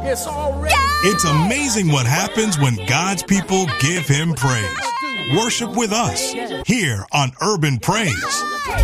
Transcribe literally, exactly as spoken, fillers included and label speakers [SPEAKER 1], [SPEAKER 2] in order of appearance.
[SPEAKER 1] It's already.
[SPEAKER 2] It's amazing what happens when God's people give him praise. Worship with us here on Urban Praise.